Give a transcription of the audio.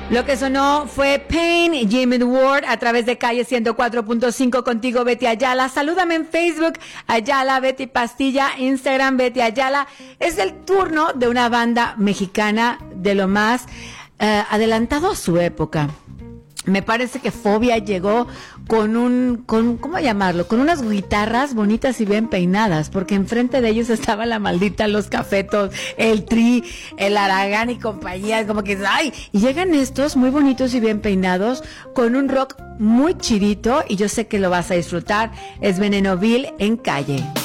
Lo que sonó fue Pain, Jimmy Ward, a través de Calle 104.5, contigo Betty Ayala. Salúdame en Facebook, Ayala, Betty Pastilla, Instagram, Betty Ayala. Es el turno de una banda mexicana de lo más adelantado a su época. Me parece que Fobia llegó con ¿cómo llamarlo? Con unas guitarras bonitas y bien peinadas, porque enfrente de ellos estaba la maldita, los Cafetos, el Tri, el Aragán y compañía, como que, ¡ay! Y llegan estos muy bonitos y bien peinados, con un rock muy chidito, y yo sé que lo vas a disfrutar. Es Veneno Vil en Calle.